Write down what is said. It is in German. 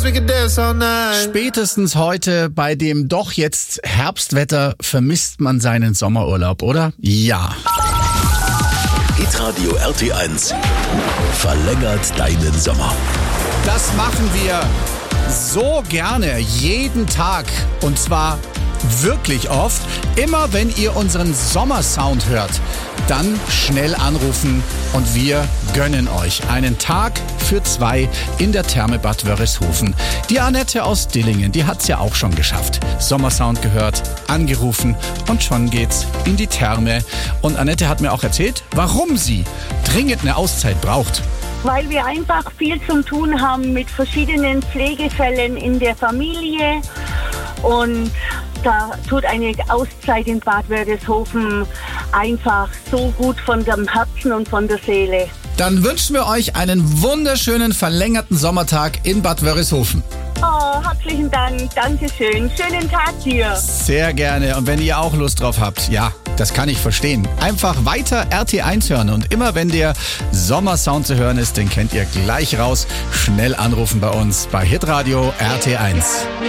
we could dance all night. Spätestens heute bei dem doch jetzt Herbstwetter vermisst man seinen Sommerurlaub, oder? Ja. Hitradio RT1 verlängert deinen Sommer. Das machen wir so gerne, jeden Tag. Und zwar wirklich oft. Immer wenn ihr unseren Sommersound hört, dann schnell anrufen und wir gönnen euch einen Tag für 2 in der Therme Bad Wörishofen. Die Annette aus Dillingen, die hat's ja auch schon geschafft. Sommersound gehört, angerufen und schon geht's in die Therme. Und Annette hat mir auch erzählt, warum sie dringend eine Auszeit braucht. Weil wir einfach viel zu tun haben mit verschiedenen Pflegefällen in der Familie und da tut eine Auszeit in Bad Wörishofen einfach so gut von dem Herzen und von der Seele. Dann wünschen wir euch einen wunderschönen verlängerten Sommertag in Bad Wörishofen. Oh, herzlichen Dank, Dankeschön. Schönen Tag dir. Sehr gerne. Und wenn ihr auch Lust drauf habt, ja, das kann ich verstehen. Einfach weiter RT1 hören und immer wenn der Sommersound zu hören ist, den kennt ihr gleich raus. Schnell anrufen bei uns bei Hitradio RT1.